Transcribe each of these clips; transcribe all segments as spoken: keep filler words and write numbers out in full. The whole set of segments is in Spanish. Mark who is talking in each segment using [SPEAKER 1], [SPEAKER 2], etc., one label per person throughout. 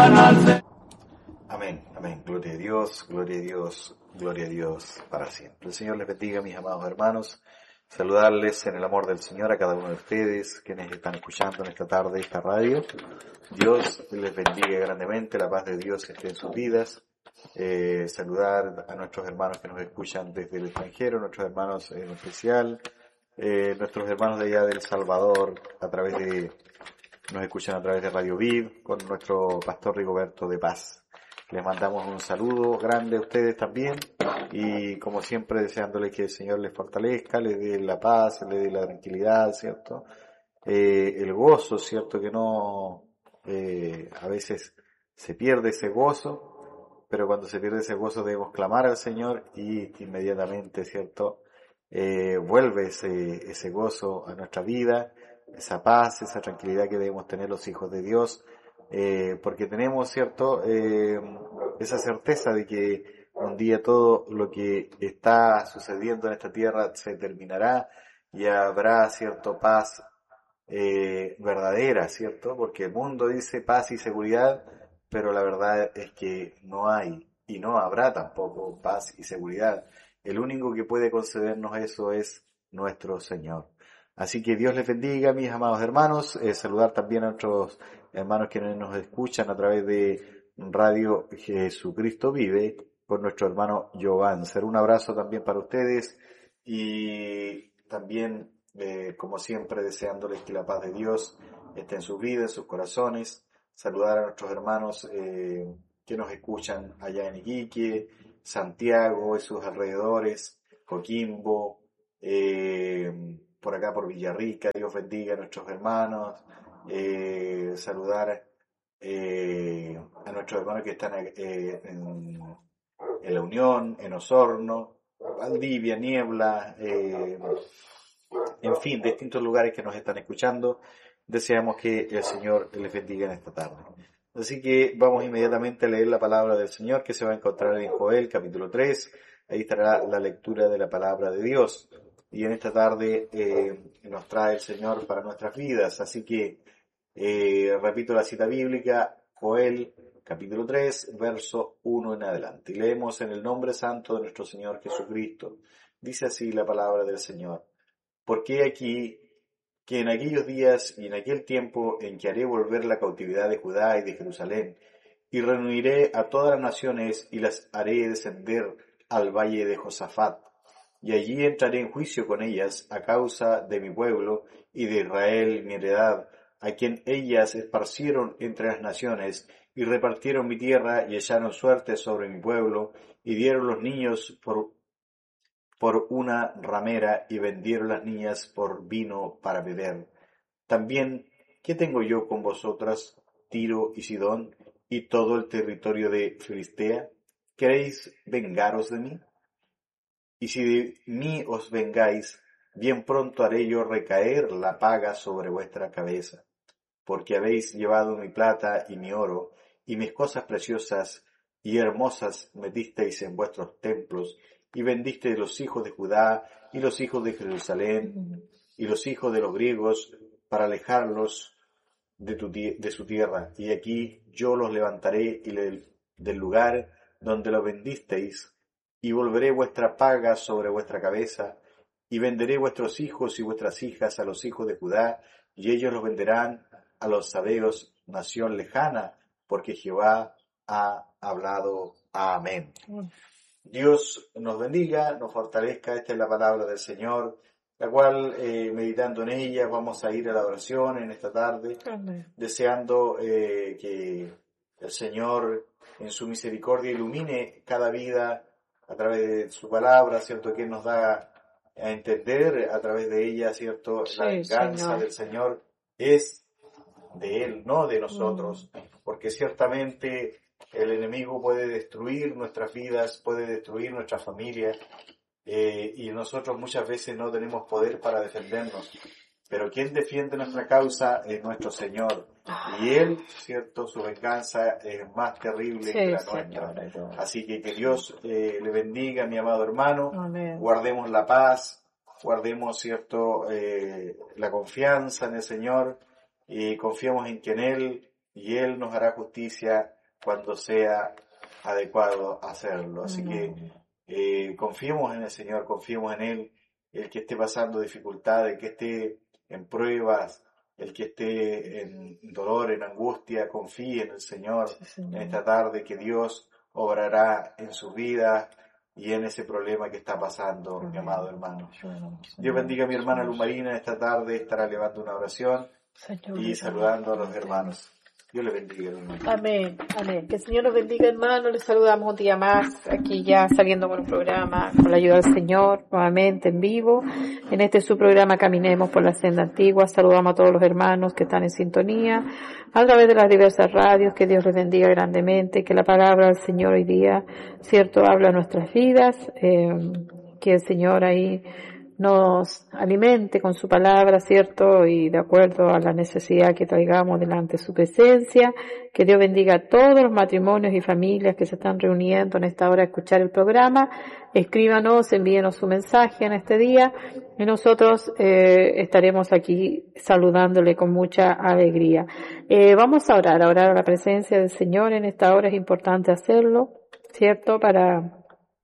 [SPEAKER 1] alaban al Señor.
[SPEAKER 2] Amén, amén. Gloria a Dios, gloria a Dios, gloria a Dios para siempre. El Señor les bendiga, mis amados hermanos. Saludarles en el amor del Señor a cada uno de ustedes, quienes están escuchando en esta tarde esta radio. Dios les bendiga grandemente, la paz de Dios esté en sus vidas. Eh, saludar a nuestros hermanos que nos escuchan desde el extranjero, nuestros hermanos en especial, eh, nuestros hermanos de allá del Salvador, a través de, nos escuchan a través de Radio Vid, con nuestro pastor Rigoberto de Paz. Les mandamos un saludo grande a ustedes también y como siempre deseándole que el Señor les fortalezca, les dé la paz, les dé la tranquilidad, ¿cierto? Eh, el gozo, ¿cierto? Que no, eh, a veces se pierde ese gozo, pero cuando se pierde ese gozo debemos clamar al Señor y inmediatamente, ¿cierto? Eh, vuelve ese, ese gozo a nuestra vida, esa paz, esa tranquilidad que debemos tener los hijos de Dios. Eh, porque tenemos, ¿cierto?, eh, esa certeza de que un día todo lo que está sucediendo en esta tierra se terminará y habrá, ¿cierto?, paz eh, verdadera, ¿cierto? Porque el mundo dice paz y seguridad, pero la verdad es que no hay y no habrá tampoco paz y seguridad. El único que puede concedernos eso es nuestro Señor. Así que Dios les bendiga, mis amados hermanos. Eh, saludar también a nuestros hermanos que nos escuchan a través de Radio Jesucristo Vive, con nuestro hermano Giovanni. Ser un abrazo también para ustedes y también, eh, como siempre, deseándoles que la paz de Dios esté en sus vidas, en sus corazones. Saludar a nuestros hermanos eh, que nos escuchan allá en Iquique, Santiago y sus alrededores, Coquimbo, eh, por acá por Villarrica. Dios bendiga a nuestros hermanos. Eh, saludar eh, a nuestros hermanos que están eh, en, en La Unión, en Osorno, Valdivia, Niebla, eh, en fin, distintos lugares que nos están escuchando. Deseamos que el Señor les bendiga en esta tarde. Así que vamos inmediatamente a leer la palabra del Señor, que se va a encontrar en Joel capítulo tres. Ahí estará la lectura de la palabra de Dios. Y en esta tarde eh, nos trae el Señor para nuestras vidas. Así que eh, repito la cita bíblica, Joel capítulo tres, verso uno en adelante. Y leemos en el nombre santo de nuestro Señor Jesucristo. Dice así la palabra del Señor. Porque aquí que en aquellos días y en aquel tiempo en que haré volver la cautividad de Judá y de Jerusalén, y reuniré a todas las naciones y las haré descender al valle de Josafat, y allí entraré en juicio con ellas a causa de mi pueblo y de Israel mi heredad, a quien ellas esparcieron entre las naciones, y repartieron mi tierra y echaron suerte sobre mi pueblo, y dieron los niños por por una ramera y vendieron las niñas por vino para beber. También, ¿qué tengo yo con vosotras, Tiro y Sidón, y todo el territorio de Filistea? ¿Queréis vengaros de mí? Y si de mí os vengáis, bien pronto haré yo recaer la paga sobre vuestra cabeza, porque habéis llevado mi plata y mi oro, y mis cosas preciosas y hermosas metisteis en vuestros templos, y vendisteis los hijos de Judá y los hijos de Jerusalén y los hijos de los griegos para alejarlos de, tu, de su tierra. Y aquí yo los levantaré y le, del lugar donde los vendisteis, y volveré vuestra paga sobre vuestra cabeza, y venderé vuestros hijos y vuestras hijas a los hijos de Judá, y ellos los venderán a los sabeos, nación lejana, porque Jehová ha hablado. Amén. Dios nos bendiga, nos fortalezca. Esta es la palabra del Señor, la cual, eh, meditando en ella, vamos a ir a la oración en esta tarde. Amén. Deseando eh, que el Señor, en su misericordia, ilumine cada vida a través de su palabra, ¿cierto? Que nos da a entender a través de ella, ¿cierto? Sí, la venganza Señor. Del Señor es de Él, no de nosotros, mm. porque ciertamente el enemigo puede destruir nuestras vidas, puede destruir nuestra familia, eh, y nosotros muchas veces no tenemos poder para defendernos. Pero quien defiende nuestra causa es nuestro Señor. Y Él, ¿cierto? Su venganza es más terrible sí, que la nuestra. Señor. Así que que Dios eh, le bendiga, mi amado hermano. Amén. Guardemos la paz, guardemos, ¿cierto? Eh, la confianza en el Señor y confiemos en que en Él y Él nos hará justicia cuando sea adecuado hacerlo. Así que eh, confiemos en el Señor, confiemos en Él. El que esté pasando dificultades, el que esté en pruebas, el que esté en dolor, en angustia, confíe en el Señor, sí, Señor. En esta tarde, que Dios obrará en su vida y en ese problema que está pasando, sí, mi amado hermano. Sí, Dios bendiga a mi hermana Lumarina. Esta tarde estará elevando una oración, Señor, y saludando a los hermanos. Dios le bendiga.
[SPEAKER 1] Amén, amén. Que el Señor nos bendiga, hermano. Les saludamos un día más, aquí ya saliendo con un programa, con la ayuda del Señor, nuevamente en vivo. En este su programa Caminemos por la Senda Antigua. Saludamos a todos los hermanos que están en sintonía, a través de las diversas radios. Que Dios les bendiga grandemente, que la palabra del Señor hoy día, cierto, habla a nuestras vidas, eh, que el Señor ahí nos alimente con su palabra, ¿cierto? Y de acuerdo a la necesidad que traigamos delante de su presencia. Que Dios bendiga a todos los matrimonios y familias que se están reuniendo en esta hora a escuchar el programa. Escríbanos, envíenos su mensaje en este día y nosotros eh, estaremos aquí saludándole con mucha alegría. Eh, vamos a orar, a orar a la presencia del Señor en esta hora. Es importante hacerlo, ¿cierto? Para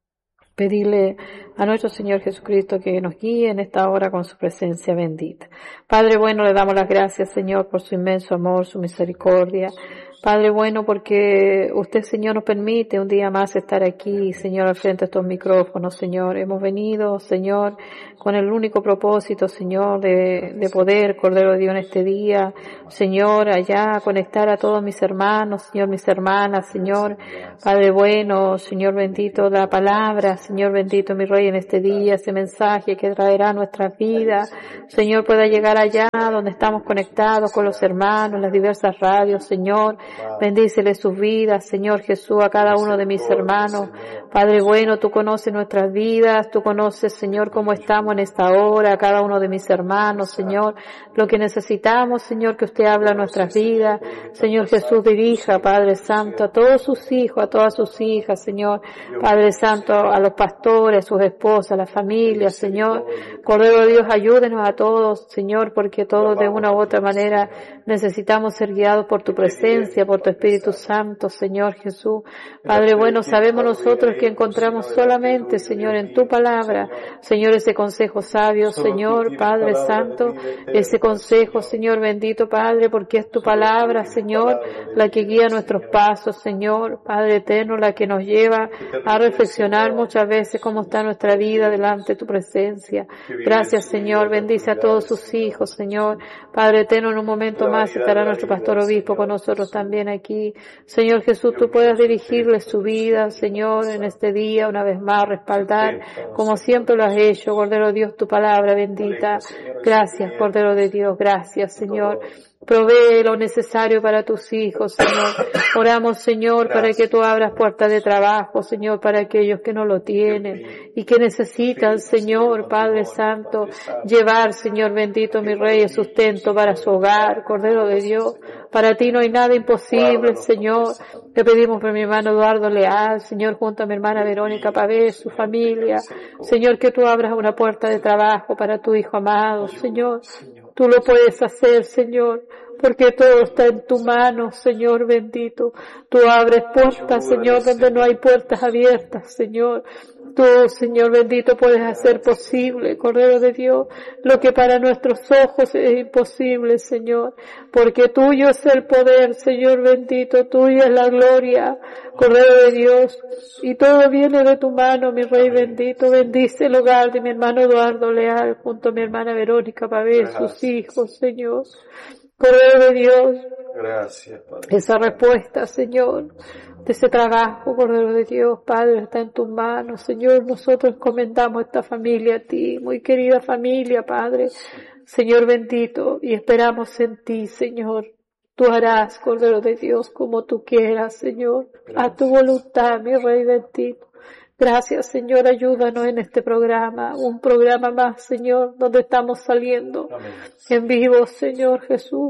[SPEAKER 1] pedirle a nuestro Señor Jesucristo que nos guíe en esta hora con su presencia bendita. Padre bueno, le damos las gracias, Señor, por su inmenso amor, su misericordia. Padre bueno, porque usted, Señor, nos permite un día más estar aquí, Señor, al frente de estos micrófonos, Señor. Hemos venido, Señor, con el único propósito, Señor, de, de poder, Cordero de Dios, en este día, Señor, allá conectar a todos mis hermanos, Señor, mis hermanas, Señor. Padre bueno, Señor bendito, la palabra, Señor bendito, mi Rey, en este día, ese mensaje que traerá nuestras vidas, Señor, pueda llegar allá donde estamos conectados con los hermanos, las diversas radios, Señor. Bendícele sus vidas, Señor Jesús, a cada uno de mis hermanos. Padre bueno, tú conoces nuestras vidas, tú conoces, Señor, cómo estamos en esta hora, a cada uno de mis hermanos, Señor, lo que necesitamos, Señor, que usted habla en nuestras vidas. Señor Jesús, dirija, Padre Santo, a todos sus hijos, a todas sus hijas, Señor. Padre Santo, a los pastores, sus esposas, a las familias, Señor. Cordero de Dios, ayúdenos a todos, Señor, porque todos de una u otra manera necesitamos ser guiados por tu presencia, por tu Espíritu Santo, Señor Jesús. Padre bueno, sabemos nosotros que encontramos solamente, Señor, en tu palabra, Señor, ese consejo sabio, Señor, Padre Santo, ese consejo, Señor bendito, Padre, porque es tu palabra, Señor, la que guía nuestros pasos, Señor, Padre eterno, la que nos lleva a reflexionar muchas veces cómo está nuestra vida delante de tu presencia. Gracias, Señor, bendice a todos sus hijos, Señor. Padre eterno, en un momento más estará nuestro pastor obispo con nosotros también aquí. Señor Jesús, tú puedes dirigirle su vida, Señor, en este día, una vez más, respaldar, como siempre lo has hecho, Cordero de Dios, tu palabra bendita. Gracias, Cordero de Dios, gracias, Señor. Provee lo necesario para tus hijos, Señor. Oramos, Señor, para que tú abras puertas de trabajo, Señor, para aquellos que no lo tienen y que necesitan, Señor, Padre Santo, llevar, Señor bendito, mi Rey, el sustento para su hogar, Cordero de Dios. Para ti no hay nada imposible, Señor. Te pedimos por mi hermano Eduardo Leal, Señor, junto a mi hermana Verónica Pavés, su familia. Señor, que tú abras una puerta de trabajo para tu hijo amado, Señor. Tú lo puedes hacer, Señor, porque todo está en tu mano, Señor bendito. Tú abres puertas, Señor, donde no hay puertas abiertas, Señor. Tú, Señor bendito, puedes hacer posible, Cordero de Dios, lo que para nuestros ojos es imposible, Señor, porque tuyo es el poder, Señor bendito, tuya es la gloria, Cordero de Dios, y todo viene de tu mano, mi Rey bendito. Bendice el hogar de mi hermano Eduardo Leal, junto a mi hermana Verónica Pavés, sus hijos, Señor. Cordero de Dios,
[SPEAKER 2] gracias, Padre.
[SPEAKER 1] Esa respuesta, Señor, de ese trabajo, Cordero de Dios, Padre, está en tus manos, Señor. Nosotros encomendamos esta familia a ti, muy querida familia, Padre, Señor bendito, y esperamos en ti, Señor. Tú harás, Cordero de Dios, como tú quieras, Señor. A tu voluntad, mi Rey bendito. Gracias, Señor, ayúdanos en este programa, un programa más, Señor, donde estamos saliendo Amén. En vivo, Señor Jesús,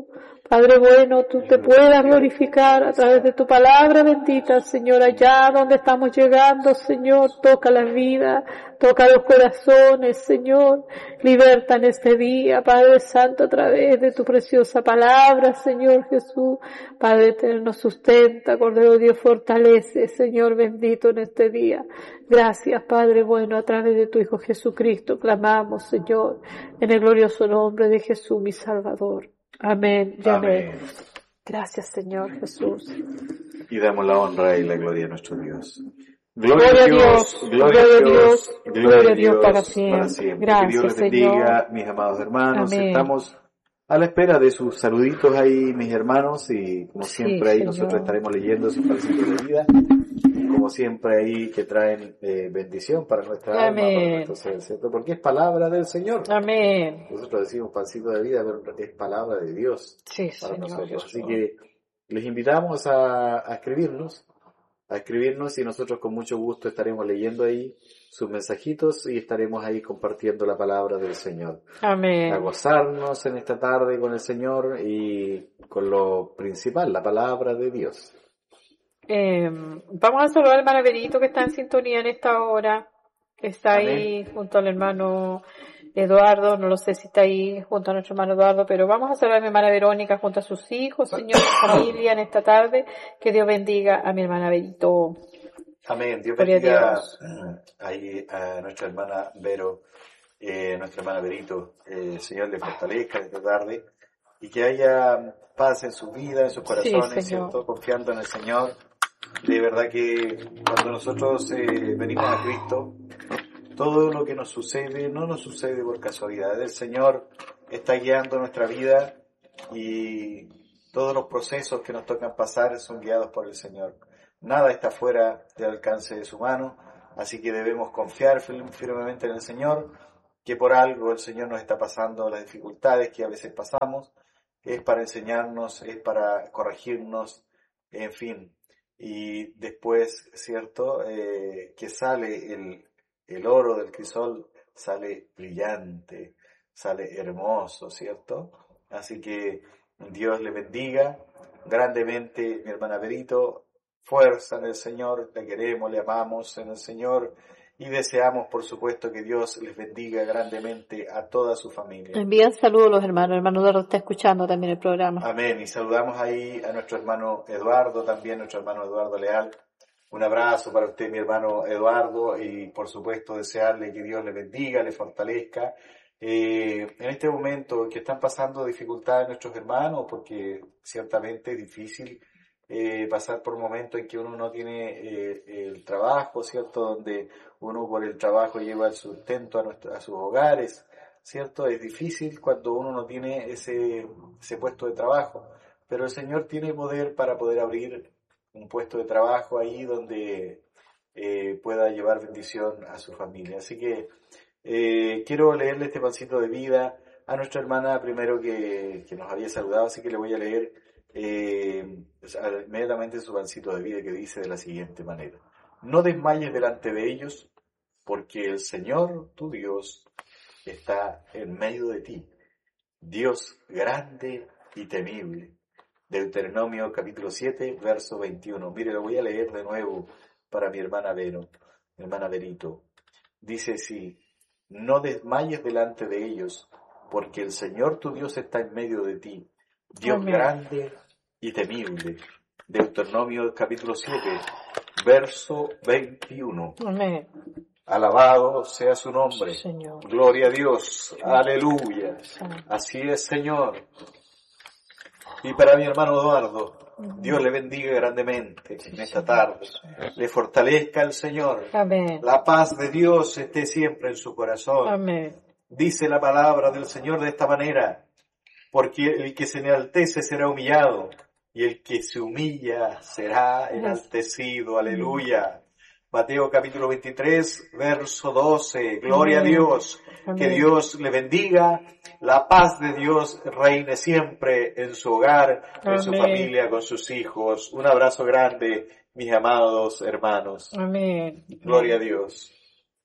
[SPEAKER 1] Padre bueno, tú te puedas glorificar a través de tu palabra bendita, Señor, allá donde estamos llegando, Señor, toca la vida, toca los corazones, Señor, liberta en este día, Padre Santo, a través de tu preciosa palabra, Señor Jesús, Padre eterno, sustenta, Cordero Dios, fortalece, Señor bendito en este día. Gracias, Padre bueno, a través de tu Hijo Jesucristo, clamamos, Señor, en el glorioso nombre de Jesús, mi Salvador. Amén y amén. Amén. Gracias, Señor Jesús.
[SPEAKER 2] Y damos la honra y la gloria a nuestro Dios. Gloria, gloria a Dios, gloria a Dios, gloria a Dios para siempre. Para siempre. Gracias, que Dios les bendiga, Señor. Mis amados hermanos. Amén. Estamos a la espera de sus saluditos ahí, mis hermanos, y como siempre sí, ahí Señor. Nosotros estaremos leyendo sus pancitos de vida. Como siempre ahí que traen eh, bendición para nuestra Amén. Alma, para nuestro ser, ¿cierto? Porque es palabra del Señor.
[SPEAKER 1] Amén.
[SPEAKER 2] Nosotros decimos pancito de vida, pero es palabra de Dios sí, para Señor, nosotros. Jesús. Así que les invitamos a, a escribirnos, a escribirnos y nosotros con mucho gusto estaremos leyendo ahí sus mensajitos y estaremos ahí compartiendo la palabra del Señor.
[SPEAKER 1] Amén.
[SPEAKER 2] A gozarnos en esta tarde con el Señor y con lo principal, la palabra de Dios.
[SPEAKER 1] Eh, vamos a saludar al hermano Benito que está en sintonía en esta hora, que está Amén. Ahí junto al hermano Eduardo, no lo sé si está ahí junto a nuestro hermano Eduardo, pero vamos a saludar a mi hermana Verónica junto a sus hijos, Señor, familia en esta tarde, que Dios bendiga a mi hermana Benito.
[SPEAKER 2] Amén, Dios bendiga Dios. Ahí a nuestra hermana Vero, eh, nuestra hermana Berito, eh, Señor le fortalezca esta tarde y que haya paz en su vida, en sus corazones, sí, ¿cierto? Confiando en el Señor. De verdad que cuando nosotros eh, venimos a Cristo, todo lo que nos sucede no nos sucede por casualidad. El Señor está guiando nuestra vida y todos los procesos que nos tocan pasar son guiados por el Señor. Nada está fuera del alcance de su mano, así que debemos confiar firmemente en el Señor, que por algo el Señor nos está pasando las dificultades que a veces pasamos, es para enseñarnos, es para corregirnos, en fin. Y después, ¿cierto? Eh, que sale el, el oro del crisol, sale brillante, sale hermoso, ¿cierto? Así que Dios le bendiga grandemente, mi hermana Berito, fuerza en el Señor, le queremos, le amamos en el Señor y deseamos, por supuesto, que Dios les bendiga grandemente a toda su familia.
[SPEAKER 1] Envían saludos a los hermanos, el hermano Eduardo está escuchando también el programa.
[SPEAKER 2] Amén, y saludamos ahí a nuestro hermano Eduardo, también nuestro hermano Eduardo Leal. Un abrazo para usted, mi hermano Eduardo, y por supuesto desearle que Dios le bendiga, le fortalezca. Eh, en este momento que están pasando dificultades nuestros hermanos, porque ciertamente es difícil eh, pasar por momentos en que uno no tiene eh, el trabajo, ¿cierto? Donde uno por el trabajo lleva el sustento a, nuestro, a sus hogares, ¿cierto? Es difícil cuando uno no tiene ese, ese puesto de trabajo, pero el Señor tiene poder para poder abrir un puesto de trabajo ahí donde eh, pueda llevar bendición a su familia. Así que eh, quiero leerle este pancito de vida a nuestra hermana primero que, que nos había saludado, así que le voy a leer eh, inmediatamente su pancito de vida que dice de la siguiente manera: no desmayes delante de ellos, porque el Señor tu Dios está en medio de ti, Dios grande y temible. Deuteronomio capítulo siete, verso veintiuno. Mire, lo voy a leer de nuevo para mi hermana Vero, mi hermana Verito. Dice así: no desmayes delante de ellos, porque el Señor tu Dios está en medio de ti, Dios Amén. Grande y temible. Deuteronomio capítulo siete, verso veintiuno.
[SPEAKER 1] Amén.
[SPEAKER 2] Alabado sea su nombre.
[SPEAKER 1] Señor.
[SPEAKER 2] Gloria a Dios. Aleluya. Así es, Señor. Y para mi hermano Eduardo, Dios le bendiga grandemente en esta tarde. Le fortalezca el Señor.
[SPEAKER 1] Amén.
[SPEAKER 2] La paz de Dios esté siempre en su corazón.
[SPEAKER 1] Amén.
[SPEAKER 2] Dice la palabra del Señor de esta manera: porque el que se enaltece será humillado, y el que se humilla será enaltecido. Aleluya. Mateo capítulo veintitrés, verso doce. Gloria Amén. A Dios. Amén. Que Dios le bendiga. La paz de Dios reine siempre en su hogar, Amén. En su familia, con sus hijos. Un abrazo grande, mis amados hermanos.
[SPEAKER 1] Amén.
[SPEAKER 2] Gloria a Dios.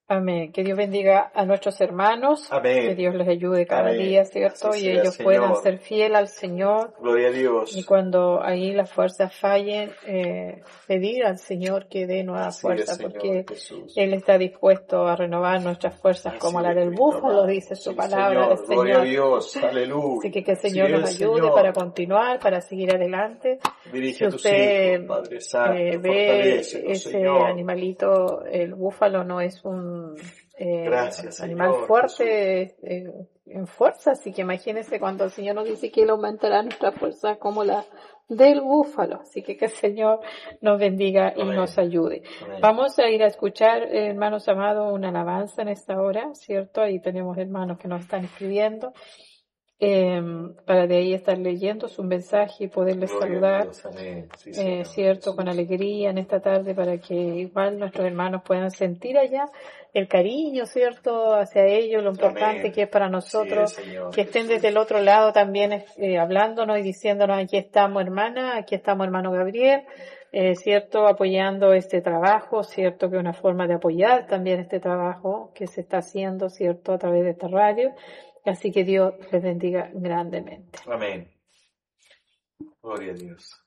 [SPEAKER 1] Amén. Que Dios bendiga a nuestros hermanos.
[SPEAKER 2] Amén.
[SPEAKER 1] Que Dios les ayude cada
[SPEAKER 2] Amén.
[SPEAKER 1] día, ¿cierto?
[SPEAKER 2] Así
[SPEAKER 1] Y
[SPEAKER 2] sea,
[SPEAKER 1] ellos
[SPEAKER 2] Señor.
[SPEAKER 1] puedan ser fieles al Señor.
[SPEAKER 2] Gloria a Dios.
[SPEAKER 1] Y cuando ahí las fuerzas fallen, eh, pedir al Señor que dé nueva
[SPEAKER 2] Así
[SPEAKER 1] fuerza,
[SPEAKER 2] es, Señor
[SPEAKER 1] porque
[SPEAKER 2] Jesús.
[SPEAKER 1] Él está dispuesto a renovar nuestras fuerzas
[SPEAKER 2] Así
[SPEAKER 1] como la
[SPEAKER 2] es,
[SPEAKER 1] del
[SPEAKER 2] Cristo
[SPEAKER 1] búfalo,
[SPEAKER 2] amado.
[SPEAKER 1] dice su
[SPEAKER 2] Sí,
[SPEAKER 1] palabra del
[SPEAKER 2] Señor. Gloria a
[SPEAKER 1] Señor.
[SPEAKER 2] Dios. Aleluya.
[SPEAKER 1] Así que que el
[SPEAKER 2] Así
[SPEAKER 1] Señor nos
[SPEAKER 2] es,
[SPEAKER 1] ayude
[SPEAKER 2] Señor.
[SPEAKER 1] para continuar, para seguir adelante.
[SPEAKER 2] Dirige
[SPEAKER 1] Si
[SPEAKER 2] a tus
[SPEAKER 1] usted
[SPEAKER 2] hijos, Padre
[SPEAKER 1] eh,
[SPEAKER 2] Santo.
[SPEAKER 1] ve
[SPEAKER 2] Fortalécelos,
[SPEAKER 1] ese
[SPEAKER 2] Señor.
[SPEAKER 1] animalito, el búfalo no es un eh,
[SPEAKER 2] Gracias,
[SPEAKER 1] animal
[SPEAKER 2] Señor Jesús.
[SPEAKER 1] fuerte eh, en fuerza, así que imagínense cuando el Señor nos dice que Él aumentará nuestra fuerza como la del búfalo. Así que que el Señor nos bendiga y
[SPEAKER 2] Amén.
[SPEAKER 1] nos ayude.
[SPEAKER 2] Amén.
[SPEAKER 1] Vamos a ir a escuchar, eh, hermanos amados, una alabanza en esta hora, ¿cierto? Ahí tenemos hermanos que nos están escribiendo. Eh, para de ahí estar leyendo su mensaje y poderles
[SPEAKER 2] Gloria a
[SPEAKER 1] saludar,
[SPEAKER 2] Dios. Amén. Sí,
[SPEAKER 1] eh,
[SPEAKER 2] Señor
[SPEAKER 1] cierto, con
[SPEAKER 2] Jesús.
[SPEAKER 1] alegría en esta tarde, para que igual nuestros hermanos puedan sentir allá el cariño, cierto, hacia ellos, lo importante
[SPEAKER 2] Amén.
[SPEAKER 1] que es para
[SPEAKER 2] Así es,
[SPEAKER 1] nosotros,
[SPEAKER 2] Señor
[SPEAKER 1] que estén
[SPEAKER 2] Jesús.
[SPEAKER 1] desde el otro lado también eh, hablándonos y diciéndonos: aquí estamos, hermana, aquí estamos, hermano Gabriel, eh, cierto, apoyando este trabajo, cierto, que es una forma de apoyar también este trabajo que se está haciendo, cierto, a través de esta radio. Así que Dios les bendiga grandemente.
[SPEAKER 2] Amén. Gloria a Dios.